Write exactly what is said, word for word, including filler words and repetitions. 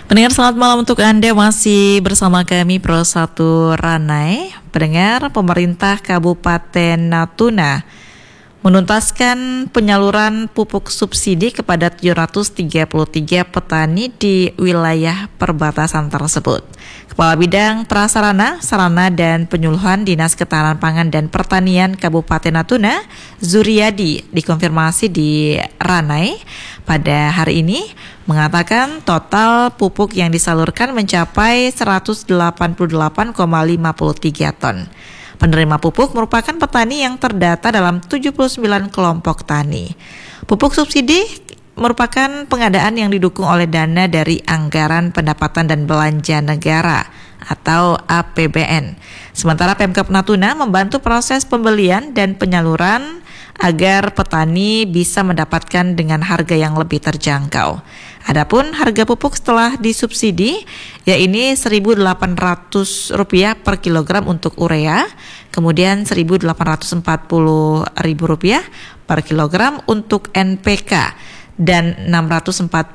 Pendengar, selamat malam untuk Anda, masih bersama kami Pro satu Ranai. Pendengar, pemerintah Kabupaten Natuna menuntaskan penyaluran pupuk subsidi kepada tujuh ratus tiga puluh tiga petani di wilayah perbatasan tersebut. Kepala Bidang Prasarana, Sarana dan Penyuluhan Dinas Ketahanan Pangan dan Pertanian Kabupaten Natuna, Zuriadi, dikonfirmasi di Ranai pada hari ini, mengatakan total pupuk yang disalurkan mencapai seratus delapan puluh delapan koma lima tiga ton. Penerima pupuk merupakan petani yang terdata dalam tujuh puluh sembilan kelompok tani. Pupuk subsidi merupakan pengadaan yang didukung oleh dana dari Anggaran Pendapatan dan Belanja Negara atau A P B N. Sementara Pemkab Natuna membantu proses pembelian dan penyaluran agar petani bisa mendapatkan dengan harga yang lebih terjangkau. Adapun harga pupuk setelah disubsidi yaitu seribu delapan ratus rupiah per kilogram untuk urea, kemudian seribu delapan ratus empat puluh ribu rupiah per kilogram untuk N P K dan enam ratus empat